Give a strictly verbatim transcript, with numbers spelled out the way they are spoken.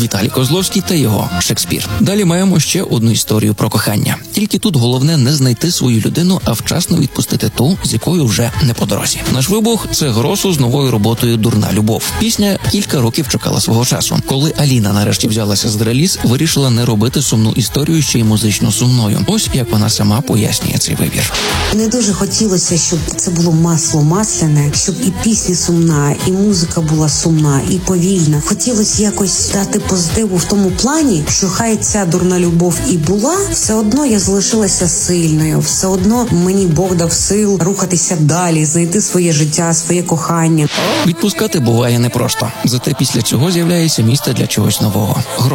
Віталій Козловський та його Шекспір. Далі маємо ще одну історію про кохання. Тільки тут головне не знайти свою людину, а вчасно відпустити ту, з якою вже не по дорозі. Наш вибух – це Гросу з новою роботою «Дурна любов». Пісня кілька років чекала свого часу. Коли Аліна нарешті взялася за реліз, вирішила не робити сумну історію ще й музично сумною. Ось як вона сама пояснює цей вибір. Не дуже хотілося, щоб це було масло масляне, щоб і пісня сумна, і музика була сумна, і повільна. Хотілося якось дати позитиву в тому плані, що хай ця дурна любов і була, все одно я залишилася сильною, все одно мені Бог дав сил рухатися далі, знайти своє життя, своє кохання. Відпускати буває непросто. Зате після цього з'являється місце для чогось нового.